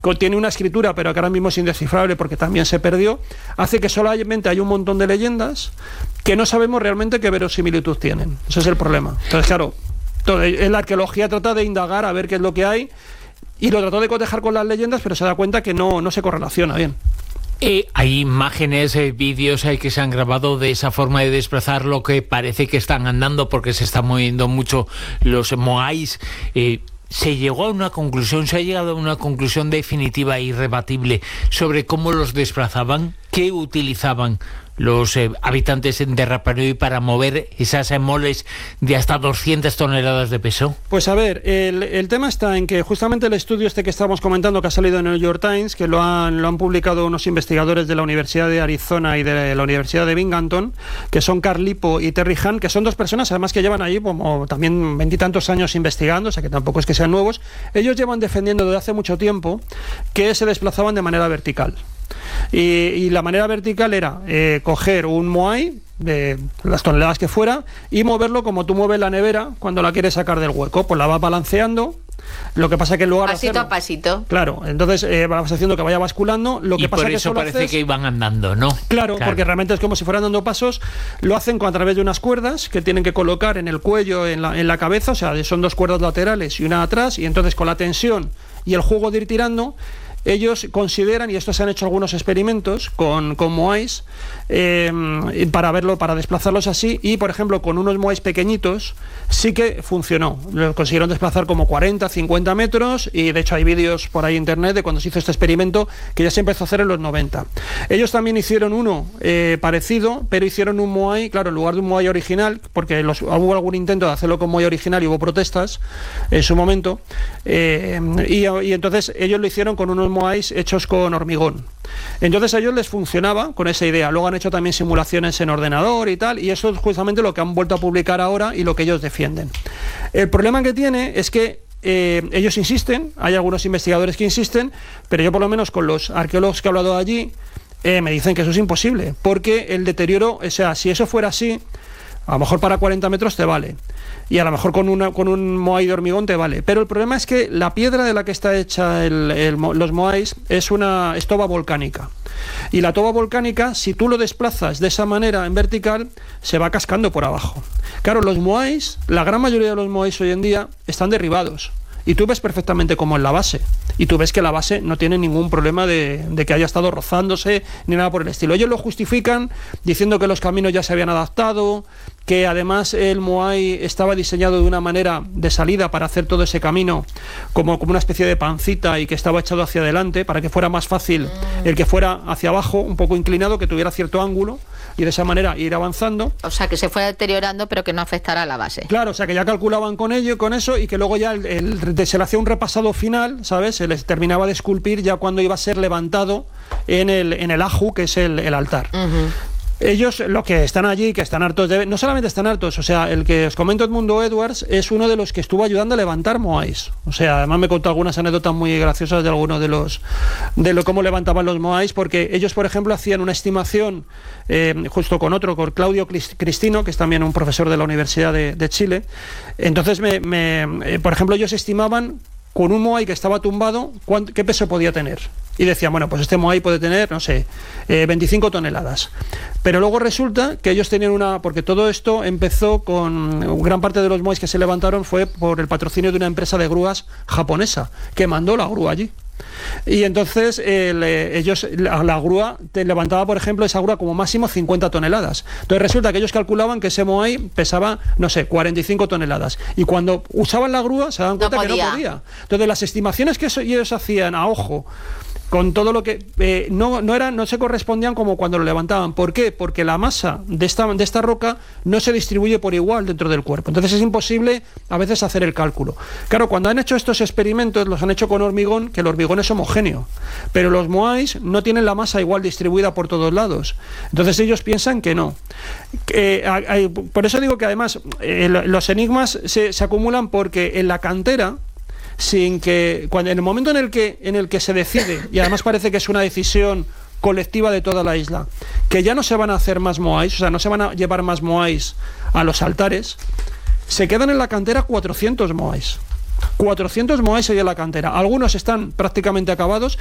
tiene una escritura, pero que ahora mismo es indescifrable porque también se perdió, hace que solamente hay un montón de leyendas que no sabemos realmente qué verosimilitud tienen. Ese es el problema. Entonces, claro, la arqueología trata de indagar a ver qué es lo que hay, y lo trató de cotejar con las leyendas, pero se da cuenta que no se correlaciona bien. Hay imágenes, vídeos que se han grabado de esa forma de desplazar lo que parece que están andando, porque se están moviendo mucho los moais. Se ha llegado a una conclusión definitiva e irrebatible sobre cómo los desplazaban, qué utilizaban los habitantes de Rapa Nui para mover esas moles de hasta 200 toneladas de peso. Pues a ver, el tema está en que justamente el estudio que estábamos comentando, que ha salido en el New York Times, que lo han publicado unos investigadores de la Universidad de Arizona y de la Universidad de Binghamton, que son Carl Lippo y Terry Hahn, que son dos personas además que llevan allí como también 20 y tantos años investigando, o sea que tampoco es que sean nuevos. Ellos llevan defendiendo desde hace mucho tiempo que se desplazaban de manera vertical. Y la manera vertical era coger un moai de las toneladas que fuera y moverlo como tú mueves la nevera cuando la quieres sacar del hueco, pues la vas balanceando. Lo que pasa que en lugar de pasito a pasito. Claro, entonces vas haciendo que vaya basculando. Lo que pasa por que eso parece que iban andando, ¿no? Claro, porque realmente es como si fueran dando pasos. Lo hacen a través de unas cuerdas que tienen que colocar en el cuello, en la cabeza. O sea, son dos cuerdas laterales y una atrás. Y entonces con la tensión y el juego de ir tirando, ellos consideran, y esto se han hecho algunos experimentos con moais para desplazarlos así, y por ejemplo con unos moais pequeñitos sí que funcionó. Lo consiguieron desplazar como 40, 50 metros, y de hecho hay vídeos por ahí en internet de cuando se hizo este experimento, que ya se empezó a hacer en los 90. Ellos también hicieron uno parecido, pero hicieron un moai, claro, en lugar de un moai original, porque hubo algún intento de hacerlo con moai original y hubo protestas en su momento, y entonces ellos lo hicieron con unos moais hechos con hormigón. Entonces a ellos les funcionaba con esa idea. Luego han hecho también simulaciones en ordenador y tal, y eso es justamente lo que han vuelto a publicar ahora y lo que ellos defienden. El problema que tiene es que ellos insisten, hay algunos investigadores que insisten, pero yo por lo menos con los arqueólogos que he hablado allí me dicen que eso es imposible, porque el deterioro, o sea, si eso fuera así, a lo mejor para 40 metros te vale, y a lo mejor con un moai de hormigón te vale, pero el problema es que la piedra de la que está hecha los moais es toba volcánica, y la toba volcánica, si tú lo desplazas de esa manera en vertical, se va cascando por abajo. Claro, los moais, la gran mayoría de los moais hoy en día están derribados, y tú ves perfectamente cómo es la base, y tú ves que la base no tiene ningún problema de que haya estado rozándose ni nada por el estilo. Ellos lo justifican diciendo que los caminos ya se habían adaptado, que además el moai estaba diseñado de una manera de salida para hacer todo ese camino como una especie de pancita, y que estaba echado hacia adelante para que fuera más fácil el que fuera hacia abajo, un poco inclinado, que tuviera cierto ángulo, y de esa manera ir avanzando. O sea, que se fue deteriorando pero que no afectara a la base. Claro, o sea, que ya calculaban con eso, y que luego ya se le hacía un repasado final, ¿sabes? Se les terminaba de esculpir ya cuando iba a ser levantado en el aju, que es el altar. Ellos, lo que están allí, que están hartos no solamente están hartos, o sea, el que os comento, Edmundo Edwards, es uno de los que estuvo ayudando a levantar moais. O sea, además me contó algunas anécdotas muy graciosas de algunos de cómo levantaban los moais, porque ellos, por ejemplo, hacían una estimación justo con Claudio Cristino, que es también un profesor de la Universidad de Chile. Entonces, por ejemplo, ellos estimaban con un moai que estaba tumbado qué peso podía tener. Y decían, bueno, pues este moai puede tener, no sé, 25 toneladas. Pero luego resulta que ellos tenían porque todo esto empezó con gran parte de los moais que se levantaron fue por el patrocinio de una empresa de grúas japonesa, que mandó la grúa allí. Y entonces la grúa te levantaba, por ejemplo, esa grúa como máximo 50 toneladas. Entonces resulta que ellos calculaban que ese moai pesaba, no sé, 45 toneladas. Y cuando usaban la grúa se daban cuenta que no podía. Entonces las estimaciones que ellos hacían a ojo, con todo lo que no se correspondían como cuando lo levantaban. ¿Por qué? Porque la masa de esta roca no se distribuye por igual dentro del cuerpo. Entonces es imposible a veces hacer el cálculo. Claro, cuando han hecho estos experimentos, los han hecho con hormigón, que el hormigón es homogéneo, pero los moais no tienen la masa igual distribuida por todos lados. Entonces ellos piensan que no. Por eso digo que además los enigmas se acumulan, porque en la cantera, en el momento en el que se decide, y además parece que es una decisión colectiva de toda la isla, que ya no se van a hacer más moais, o sea, no se van a llevar más moais a los altares, se quedan en la cantera 400 moais. 400 moais hay en la cantera. Algunos están prácticamente acabados